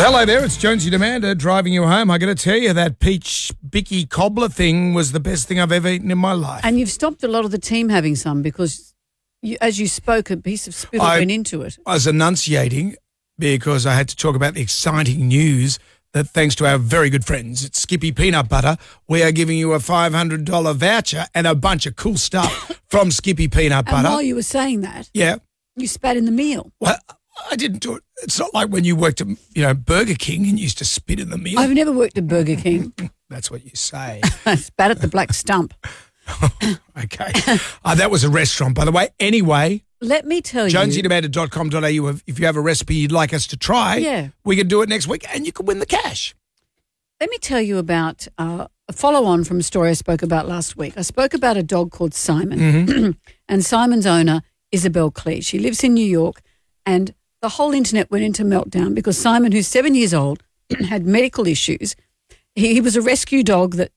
Well, hello there, it's Jonesy Demander driving you home. I got to tell you, that peach bicky cobbler thing was the best thing I've ever eaten in my life. And you've stopped a lot of the team having some because, as you spoke, a piece of spittle went into it. I was enunciating because I had to talk about the exciting news that thanks to our very good friends at Skippy Peanut Butter, we are giving you a $500 voucher and a bunch of cool stuff from Skippy Peanut Butter. And while you were saying that, you spat in the meal. Well, I didn't do it. It's not like when you worked at, Burger King and used to spit in the meal. I've never worked at Burger King. That's what you say. I spat at the black stump. Okay. That was a restaurant, by the way. Anyway, let me tell you. JonesyDemander.com.au, if you have a recipe you'd like us to try, we can do it next week and you can win the cash. Let me tell you about a follow-on from a story I spoke about last week. I spoke about a dog called Simon, and Simon's owner, Isabel Clee. She lives in New York, and the whole internet went into meltdown because Simon, who's 7 years old, had medical issues. He was a rescue dog that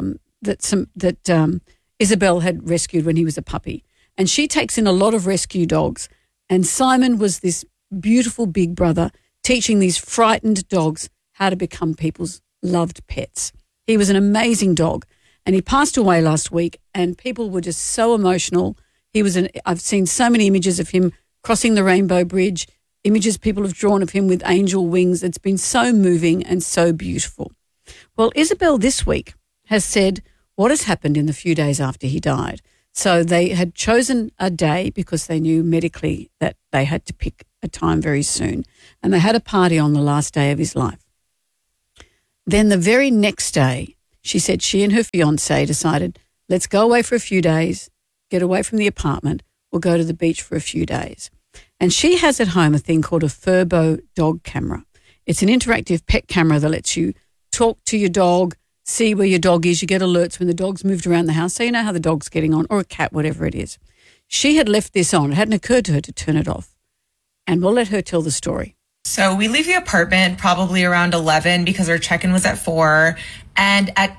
Isabel had rescued when he was a puppy. And she takes in a lot of rescue dogs. And Simon was this beautiful big brother teaching these frightened dogs how to become people's loved pets. He was an amazing dog. And he passed away last week and people were just so emotional. I've seen so many images of him crossing the Rainbow Bridge, images people have drawn of him with angel wings. It's been so moving and so beautiful. Well, Isabel this week has said what has happened in the few days after he died. So they had chosen a day because they knew medically that they had to pick a time very soon. And they had a party on the last day of his life. Then the very next day, she said she and her fiancé decided, let's go away for a few days, get away from the apartment, we'll go to the beach for a few days. And she has at home a thing called a Furbo dog camera. It's an interactive pet camera that lets you talk to your dog, see where your dog is. You get alerts when the dog's moved around the house, so you know how the dog's getting on, or a cat, whatever it is. She had left this on. It hadn't occurred to her to turn it off. And we'll let her tell the story. So we leave the apartment probably around 11 because our check-in was at 4. And at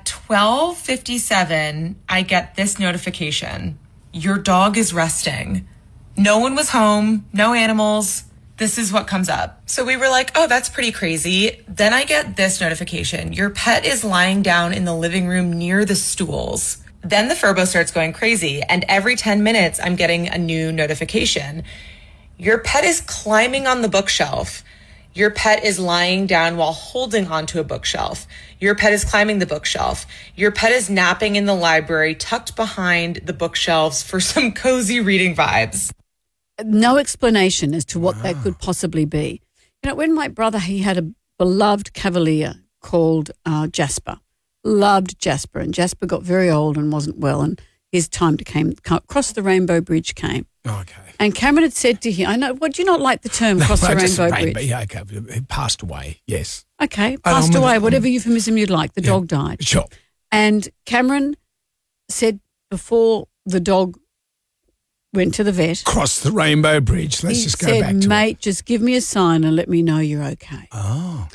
12:57, I get this notification. Your dog is resting. No one was home, no animals. This is what comes up. So we were like, oh, that's pretty crazy. Then I get this notification. Your pet is lying down in the living room near the stools. Then the Furbo starts going crazy. And every 10 minutes, I'm getting a new notification. Your pet is climbing on the bookshelf. Your pet is lying down while holding onto a bookshelf. Your pet is climbing the bookshelf. Your pet is napping in the library, tucked behind the bookshelves for some cozy reading vibes. No explanation as to what that could possibly be. You know, when my brother, he had a beloved Cavalier called Jasper, loved Jasper, and Jasper got very old and wasn't well, and his time to cross the Rainbow Bridge came. Okay. And Cameron had said to him, I know, what do you not like the term cross the Rainbow Bridge? Yeah, okay, it passed away, yes. Okay, passed away, whatever euphemism you'd like. The dog died. Sure. And Cameron said before the dog went to the vet. Cross the Rainbow Bridge. Let's just go back to it. Mate, just give me a sign and let me know you're okay. Oh.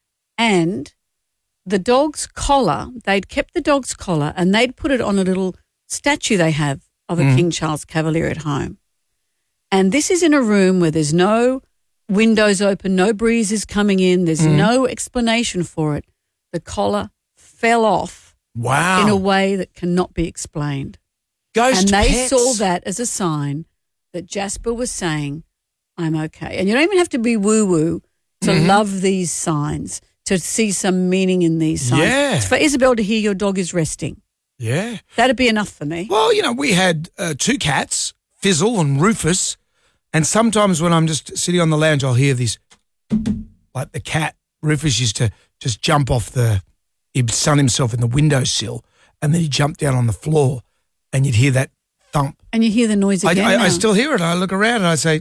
And the dog's collar, they'd kept the dog's collar and they'd put it on a little statue they have of a King Charles Cavalier at home. And this is in a room where there's no windows open, no breeze is coming in, there's no explanation for it. The collar fell off in a way that cannot be explained. Ghost and they pets. saw that as a sign that Jasper was saying, I'm okay. And you don't even have to be woo-woo to love these signs, to see some meaning in these signs. Yeah. It's for Isabel to hear your dog is resting. Yeah. That'd be enough for me. Well, we had 2 cats, Fizzle and Rufus, and sometimes when I'm just sitting on the lounge, I'll hear this, like the cat, Rufus used to just jump off he'd sun himself in the windowsill, and then he'd jump down on the floor, and you'd hear that thump. And you hear the noise again I still hear it. I look around and I say,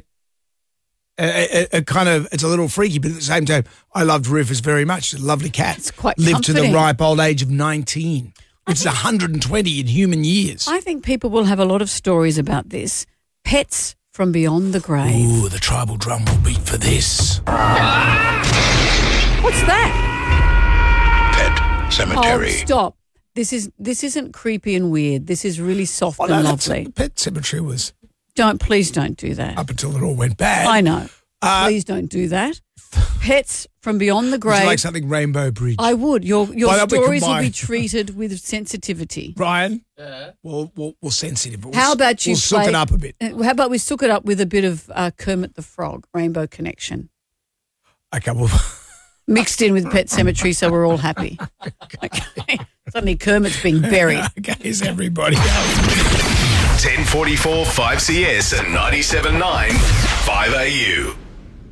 it's a little freaky, but at the same time, I loved Rufus very much. It's a lovely cat. It's quite Lived comforting. to the ripe old age of 19, which is 120 in human years. I think people will have a lot of stories about this. Pets from beyond the grave. Ooh, the tribal drum will beat for this. What's that? Pet Cemetery. Oh, stop. This isn't creepy and weird. This is really soft and lovely. The Pet Cemetery was. Please don't do that. Up until it all went bad. I know. Please don't do that. Pets from beyond the Would grave. you like something Rainbow Bridge? I would. Your Why don't we stories will combine? be treated with sensitivity. Brian? We'll sensitive. How about you We'll soak play- it up a bit. How about we soak it up with a bit of Kermit the Frog, Rainbow Connection, Okay, well, mixed in with Pet Cemetery, so we're all happy. Okay. Suddenly Kermit's being buried. okay, is everybody else? 1044 5CS and 97.9 5AU.